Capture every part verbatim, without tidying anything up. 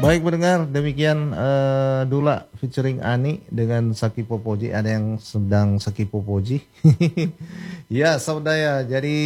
Baik mendengar, demikian uh, Dula featuring Ani dengan Saki Popoji. Ada yang sedang Saki Popoji. Ya, saudara. Jadi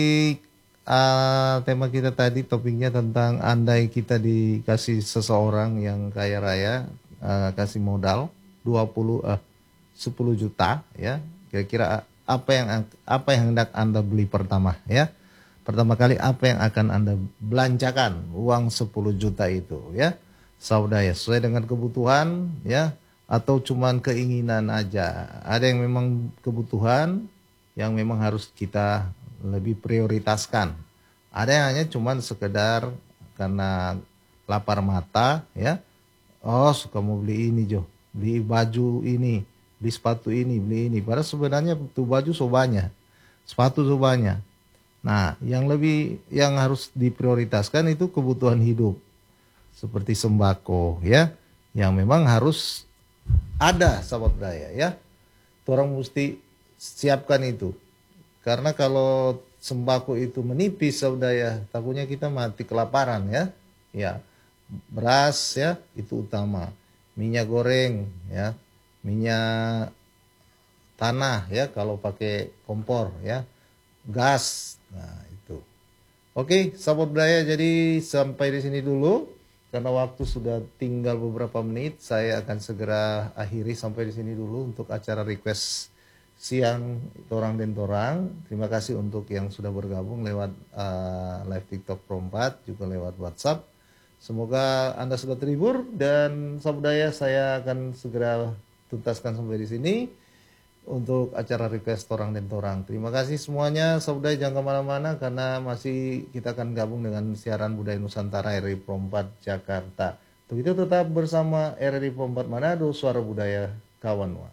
uh, tema kita tadi topiknya tentang andai kita dikasih seseorang yang kaya raya, uh, kasih modal dua puluh uh, sepuluh juta, ya. Kira-kira apa yang apa yang hendak Anda beli pertama, ya? Pertama kali apa yang akan Anda belanjakan uang sepuluh juta itu, ya? Saudara, sesuai dengan kebutuhan, ya, atau cuman keinginan aja. Ada yang memang kebutuhan yang memang harus kita lebih prioritaskan. Ada yang hanya cuman sekedar karena lapar mata, ya. Oh, suka mau beli ini, Jo. Beli baju ini, beli sepatu ini, beli ini. Padahal sebenarnya tuh baju sobanya, sepatu sobanya. Nah, yang lebih yang harus diprioritaskan itu kebutuhan hidup. Seperti sembako, ya, yang memang harus ada, sahabat daya, ya. Orang mesti siapkan itu, karena kalau sembako itu menipis, sahabat daya, takutnya kita mati kelaparan, ya. Ya, beras, ya, itu utama. Minyak goreng, ya, minyak tanah, ya, kalau pakai kompor, ya, gas, nah itu. Oke, sahabat daya, jadi sampai di sini dulu. Karena waktu sudah tinggal beberapa menit, saya akan segera akhiri sampai di sini dulu untuk acara request siang Torang dan Torang. Terima kasih untuk yang sudah bergabung lewat uh, live TikTok Pro empat, juga lewat WhatsApp. Semoga Anda sudah terhibur dan sahabat daya, saya akan segera tuntaskan sampai di sini untuk acara request Torang dan Torang. Terima kasih semuanya, saudara, jangan kemana-mana karena masih kita akan gabung dengan siaran Budaya Nusantara R R I Pro empat Jakarta. Untuk itu tetap bersama R R I Pro empat Manado, Suara Budaya Kawanwa.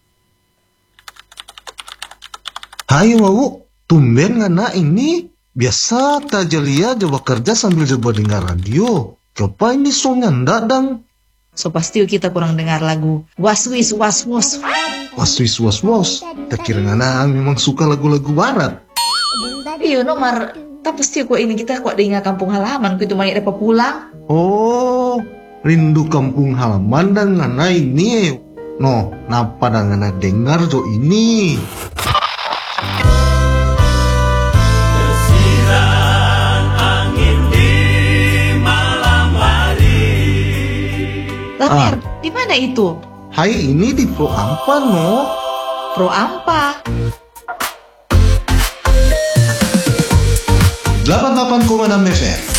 Hai Wawu, tumben ngana ini biasa tajalia coba kerja sambil coba dengar radio. Coba ini songnya ndak dang. So pasti kita kurang dengar lagu waswis waswos. Waswis was-was, tak kira ngana memang suka lagu-lagu barat. Iya nomor, tapi pasti kok ini kita kok diingat kampung halaman, ku itu banyak dapat pulang. Oh, rindu kampung halaman dan ngana ini. No, napa dan ngana dengar jo ini? Desiran angin di malam hari. Lamir, Ah. di mana itu? Hai, ini di Pro Ampa, no? Pro Ampa. delapan puluh delapan koma enam F M